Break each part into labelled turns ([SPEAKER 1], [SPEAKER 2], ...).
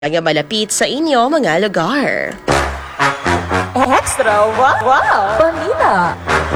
[SPEAKER 1] nga malapit sa inyo mga lugar.
[SPEAKER 2] Extra, wow! Balita!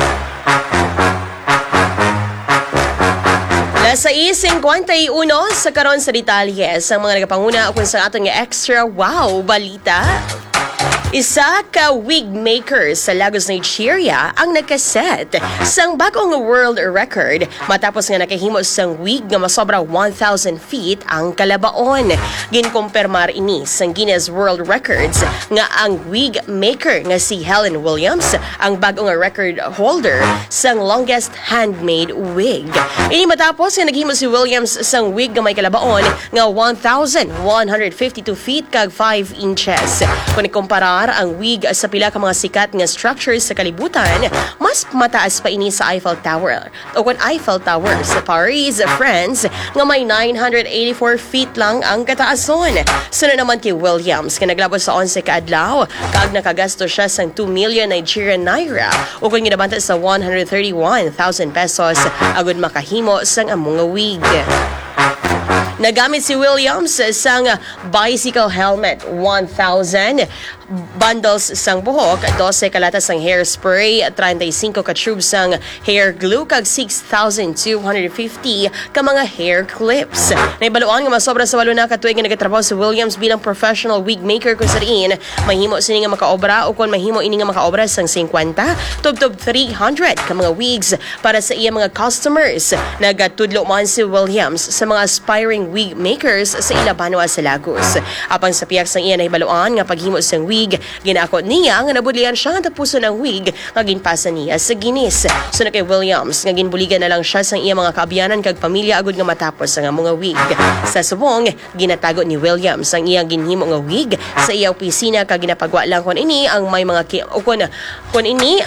[SPEAKER 1] Alas 6:51 sa karon sa detalles ang mga nagapanguna kung sa aton nga extra wow balita. Isa ka wig maker sa Lagos, Nigeria ang nagkaset sang bagong world record matapos nga nakahimo sang wig nga masobra 1,000 feet ang kalabaon. Ginkumpirmar ini sang Guinness World Records nga ang wig maker nga si Helen Williams ang bagong record holder sang longest handmade wig. Ini matapos nga naghimo si Williams sang wig nga may kalabaon nga 1,152 feet kag 5 inches. Kung ikumparar ang wig sa pila ka mga sikat nga structures sa kalibutan, mas mataas pa ini sa Eiffel Tower o kung Eiffel Tower sa Paris, France nga may 984 feet lang ang kataason. Sunod naman kay Williams nga naglabos sa 11 ka adlaw kag nakagasto siya sang 2 million Nigerian naira o kung ginabanta sa 131,000 pesos agud makahimo sang among nga wig. Nagamit si Williams sang bicycle helmet, 1,000 bundles sang buhok, 12 kalatas sang hairspray, 35 ka tubes sang hair glue, kag 6,250 ka mga hair clips. Naibaluan nga masobra sa 8 na katuig nga nagatrabaho si Williams bilang professional wig maker kung sariin mahimo sini nga makaobra o kung mahimo ini nga makaobra sang 50 tubtob 300 ka mga wigs para sa iya mga customers. Nagatudlo man si Williams sa mga aspiring wig makers sa Ilabanwa sa Lagos. Apang sa piyak sang iya nahibaluan nga paghimo sang wig, ginako niya nga nabulian siya nga tapuso ng wig nga ginpasa niya sa Guinness. So na kay Williams nga ginbuligan na lang siya sang iya mga kaabiyanan kag pamilya agud nga matapos ang mga wig. Sa subong, ginatago ni Williams ang iyang ginhimo nga wig sa iya opisina kag ginapagwa lang kon ini ang may mga kon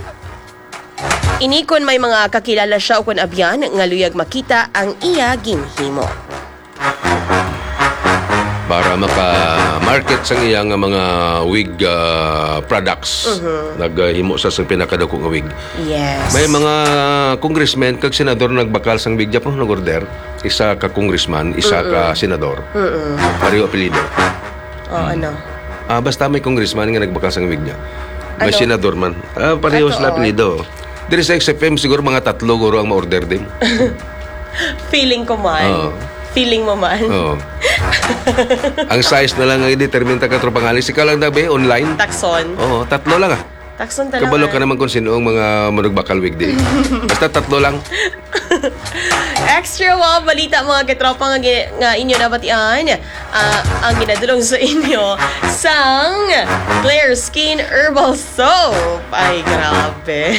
[SPEAKER 1] ini kon may mga kakilala siya o kon abyan nga luyag makita ang iya ginhimo.
[SPEAKER 3] Para maka-market sa iyang mga wig products. Naghimo sa pinakadako nga wig.
[SPEAKER 1] Yes.
[SPEAKER 3] May mga congressman kag senador nagbakal sang wig Japon nag-order. Isa ka congressman, isa ka senador. Pareho apelyido.
[SPEAKER 1] Ano?
[SPEAKER 3] Basta may congressman nga nagbakal sang wig niya. May
[SPEAKER 1] Ano?
[SPEAKER 3] senador man. Pareho sila apelyido. Diri sa XFM siguro mga 3 guro ang ma-order din.
[SPEAKER 1] Feeling ko man. Feeling mo man.
[SPEAKER 3] Oo. Ang size na lang ang i-determine ta katro pangalis. Ikaw lang dabe online.
[SPEAKER 1] Takson.
[SPEAKER 3] Oo, 3 lang
[SPEAKER 1] Takson talaga.
[SPEAKER 3] Kabalo ka naman kung sino ang mga manugbakal wig di. Basta 3 lang.
[SPEAKER 1] Extra wow balita mga katropa nga inyo nabatian. Ang ginadulong sa inyo sang Clear Skin Herbal Soap. Ay, grabe.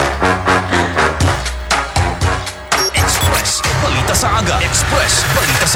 [SPEAKER 4] Express, balita sa aga. Express, balita sa